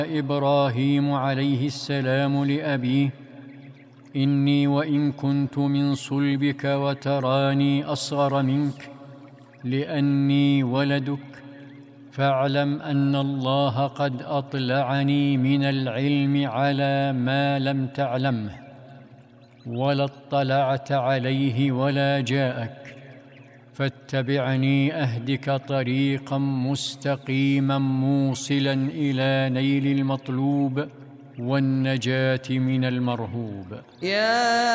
إبراهيم عليه السلام لأبيه: إني وإن كنت من صلبك وتراني أصغر منك لأني ولدك، فاعلم أن الله قد أطلعني من العلم على ما لم تعلمه، ولا اطلعت عليه ولا جاءك، فاتبعني أهدك طريقا مستقيما موصلا إلى نيل المطلوب والنجاة من المرهوب.